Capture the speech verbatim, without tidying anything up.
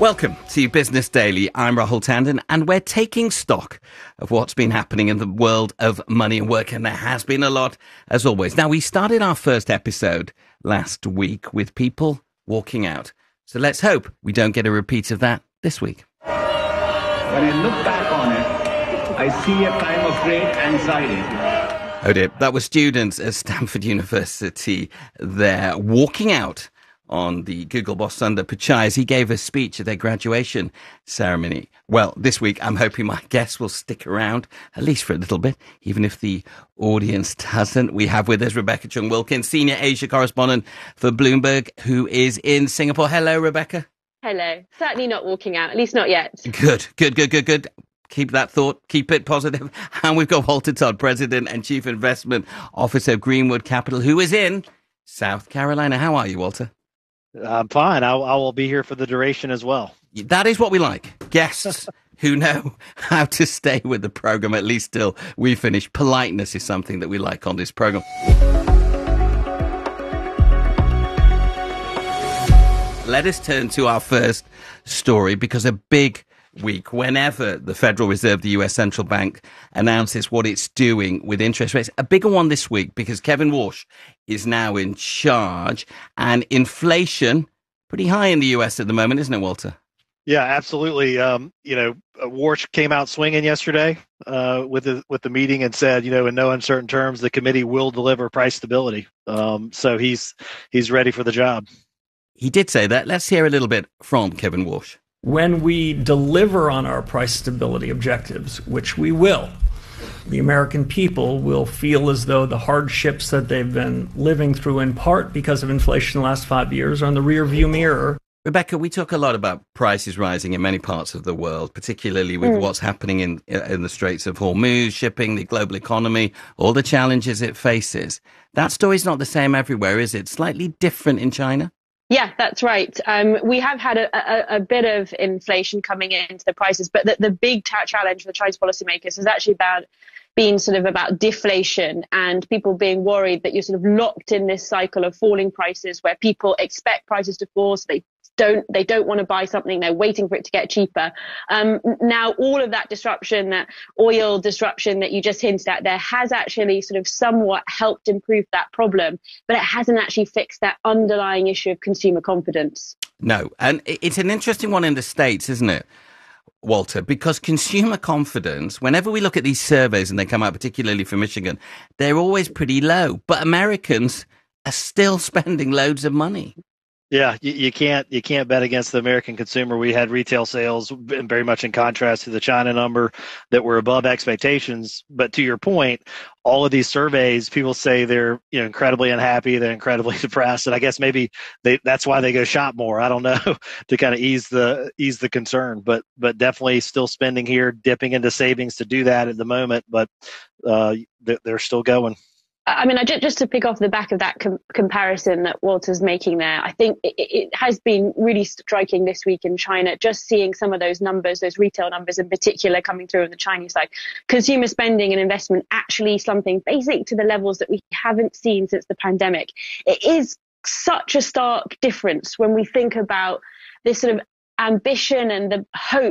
Welcome to Business Daily. I'm Rahul Tandon, and we're taking stock of what's been happening in the world of money and work, and there has been a lot, as always. Now, we started our first episode last week with people walking out, so let's hope we don't get a repeat of that this week. When I look back on it, I see a time of great anxiety. Oh dear, that was students at Stanford University there walking out on the Google boss Sundar Pichai as he gave a speech at their graduation ceremony. Well, this week I'm hoping my guests will stick around, at least for a little bit, even if the audience doesn't. We have with us Rebecca Chung Wilkins, Senior Asia Correspondent for Bloomberg, who is in Singapore. Hello, Rebecca. Hello. Certainly not walking out, at least not yet. Good, good, good, good, good. Keep that thought, keep it positive. And we've got Walter Todd, President and Chief Investment Officer of Greenwood Capital, who is in South Carolina. How are you, Walter? I'm fine. I, I will be here for the duration as well. That is what we like. Guests who know how to stay with the program, at least till we finish. Politeness is something that we like on this program. Let us turn to our first story, because a big week whenever the Federal Reserve, the U S Central Bank, announces what it's doing with interest rates. A bigger one this week because Kevin Warsh is now in charge, and inflation pretty high in the U S at the moment, isn't it, Walter? Yeah, absolutely. Um, you know, Warsh came out swinging yesterday uh, with the with the meeting and said, you know, in no uncertain terms, the committee will deliver price stability. Um, so he's he's ready for the job. He did say that. Let's hear a little bit from Kevin Warsh. When we deliver on our price stability objectives, which we will, the American people will feel as though the hardships that they've been living through, in part because of inflation in the last five years, are in the rearview mirror. Rebecca, we talk a lot about prices rising in many parts of the world, particularly with mm. what's happening in in the Straits of Hormuz, shipping, the global economy, all the challenges it faces. That story's not the same everywhere, is it? Slightly different in China? Yeah, that's right. Um, we have had a, a, a bit of inflation coming into the prices, but the, the big ta- challenge for the Chinese policymakers is actually about being sort of about deflation and people being worried that you're sort of locked in this cycle of falling prices where people expect prices to fall, so they don't they don't want to buy something, they're waiting for it to get cheaper. Um, now, all of that disruption, that oil disruption that you just hinted at there, has actually sort of somewhat helped improve that problem, but it hasn't actually fixed that underlying issue of consumer confidence. No, and it's an interesting one in the States, isn't it, Walter? Because consumer confidence, whenever we look at these surveys and they come out, particularly for Michigan, they're always pretty low, but Americans are still spending loads of money. Yeah, you, you can't you can't bet against the American consumer. We had retail sales very much in contrast to the China number that were above expectations. But to your point, all of these surveys, people say they're you know incredibly unhappy, they're incredibly depressed, and I guess maybe they, that's why they go shop more. I don't know, to kind of ease the ease the concern. But but definitely still spending here, dipping into savings to do that at the moment. But uh, they're still going. I mean, I just, just to pick off the back of that com- comparison that Walter's making there, I think it, it has been really striking this week in China, just seeing some of those numbers, those retail numbers in particular coming through on the Chinese side. Consumer spending and investment actually something basic to the levels that we haven't seen since the pandemic. It is such a stark difference when we think about this sort of ambition and the hope